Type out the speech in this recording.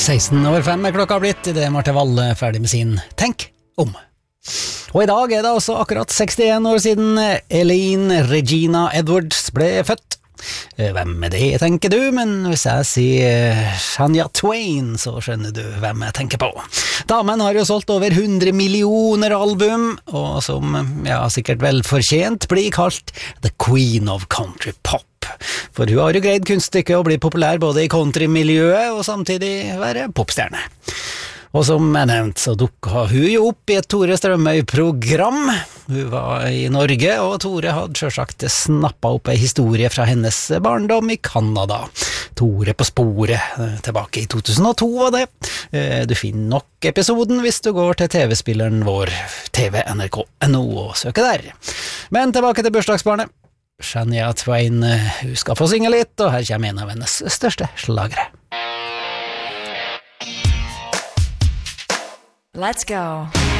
16:05 er klokka blitt, det er Marte Valle ferdig med sin Tenk om. Og i dag er det også akkurat 61 år siden Eileen Regina Edwards ble født. Hvem er det, tenker du? Men hvis jeg sier Shania Twain, så skjønner du hvem jeg tenker på. Damen har jo solgt over 100 millioner album, og som, ja, sikkert vel fortjent, blir kalt The Queen of Country Pop. For hun har jo greid kunststykket å bli populær både i countrymiljøet og samtidig være popstjerne. Og som jeg nevnt, så dukket hun jo opp i et Tore Strømøy-program. Hun var i Norge, og Tore hadde selvsagt snappet opp en historie fra hennes barndom i Kanada. Tore på sporet, tilbake i 2002 var det. Du finner nok episoden hvis du går til TV-spilleren vår, TV.nrk.no, og søker der. Men tilbake til bursdagsbarnet. Shania Twain, hun skal få synge litt, og her kommer en av hennes største slagere. Let's go.